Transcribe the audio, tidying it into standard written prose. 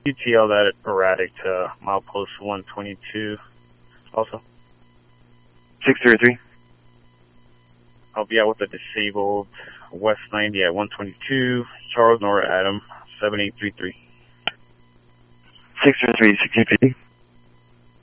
UTL that erratic to milepost 122 also. 603. I'll be out with a disabled West 90 at 122, Charles Nora Adam, 7833. 603, 1650.